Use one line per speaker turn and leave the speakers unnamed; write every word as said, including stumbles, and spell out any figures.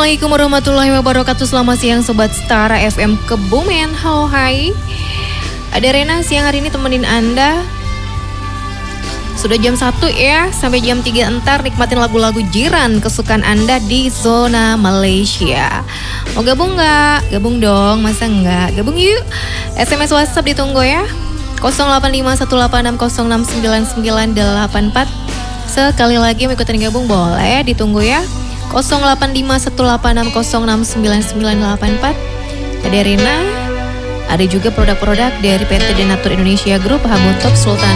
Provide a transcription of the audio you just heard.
Assalamualaikum warahmatullahi wabarakatuh. Selamat siang Sobat Setara F M Kebumen. Halo hai. Ada Rena siang hari ini temenin Anda. Sudah jam satu ya, sampai jam tiga entar nikmatin lagu-lagu jiran kesukaan Anda di zona Malaysia. Mau gabung nggak? Gabung dong, masa nggak? Gabung yuk. S M S WhatsApp ditunggu ya. nol delapan lima satu delapan enam nol enam sembilan sembilan delapan empat. Sekali lagi mau ikutan gabung boleh, ditunggu ya. nol delapan lima satu delapan enam nol enam sembilan sembilan delapan empat. Ada Rina. Ada juga produk-produk dari P T Denatur Indonesia Group, Habotop, Sultan